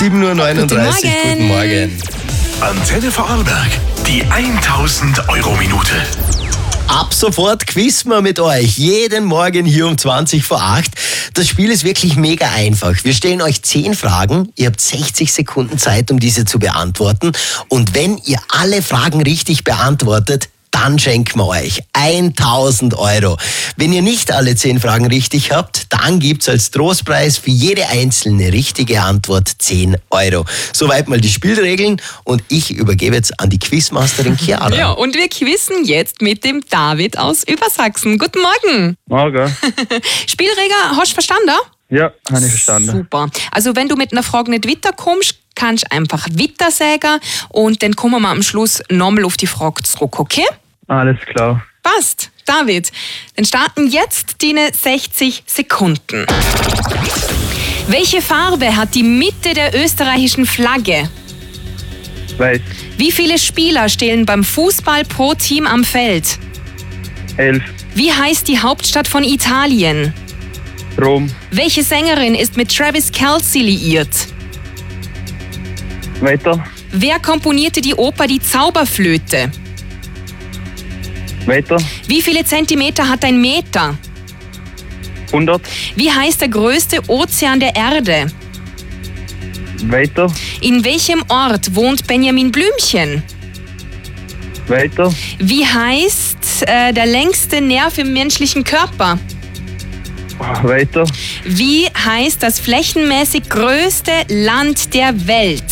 7:39 Uhr. Guten Morgen. Antenne Vorarlberg, die 1000-Euro-Minute. Ab sofort quizzen wir mit euch. Jeden Morgen hier um 20 vor 8. Das Spiel ist wirklich mega einfach. Wir stellen euch 10 Fragen. Ihr habt 60 Sekunden Zeit, um diese zu beantworten. Und wenn ihr alle Fragen richtig beantwortet, dann schenken wir euch 1000 Euro. Wenn ihr nicht alle 10 Fragen richtig habt, dann gibt's als Trostpreis für jede einzelne richtige Antwort 10 Euro. Soweit mal die Spielregeln und ich übergebe jetzt an die Quizmasterin Chiara. Ja, und wir quizzen jetzt mit dem David aus Übersachsen. Guten Morgen. Morgen. Spielregeln, hast du verstanden? Ja, habe ich verstanden. Super. Also wenn du mit einer Frage nicht weiterkommst, kannst du einfach weiter sagen und dann kommen wir am Schluss nochmal auf die Frage zurück, okay? Alles klar. Passt. David, dann starten jetzt deine 60 Sekunden. Welche Farbe hat die Mitte der österreichischen Flagge? Weiß. Wie viele Spieler stehen beim Fußball pro Team am Feld? 11. Wie heißt die Hauptstadt von Italien? Rom. Welche Sängerin ist mit Travis Kelce liiert? Weiter. Wer komponierte die Oper Die Zauberflöte? Weiter. Wie viele Zentimeter hat ein Meter? 100. Wie heißt der größte Ozean der Erde? Weiter. In welchem Ort wohnt Benjamin Blümchen? Weiter. Wie heißt der längste Nerv im menschlichen Körper? Weiter. Wie heißt das flächenmäßig größte Land der Welt?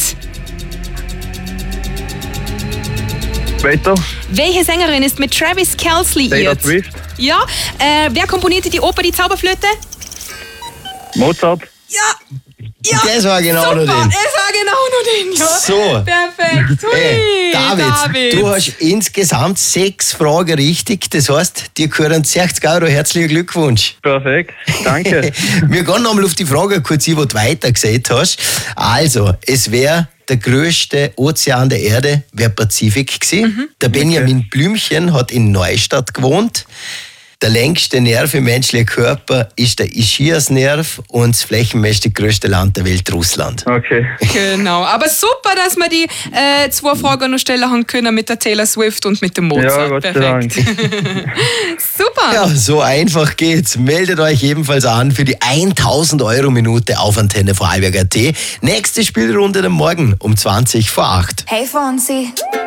Weiter. Welche Sängerin ist mit Travis Kelce Taylor liiert? Swift. Ja. Wer komponierte die Oper Die Zauberflöte? Mozart. Ja. Das war genau Super, nur den. es war genau nur den, ja. So. Perfekt. Hui, David, du hast insgesamt 6 Fragen richtig. Das heißt, dir gehören 60 Euro. Herzlichen Glückwunsch. Perfekt. Danke. Wir gehen nochmal auf die Frage kurz ein, wo du weiter gesehen hast. Also, es wäre der größte Ozean der Erde, wäre Pazifik gewesen. Der Benjamin Blümchen hat in Neustadt gewohnt. Der längste Nerv im menschlichen Körper ist der Ischiasnerv und das flächenmäßig größte Land der Welt, Russland. Okay. Genau, aber super, dass wir die 2 Fragen noch stellen haben können mit der Taylor Swift und mit dem Mozart. Ja, Gott sei Dank. Super. Ja, so einfach geht's. Meldet euch ebenfalls an für die 1000 Euro Minute auf Antenne Vorarlberg.at. Nächste Spielrunde am Morgen um 20 vor 8. Hey Fonsi.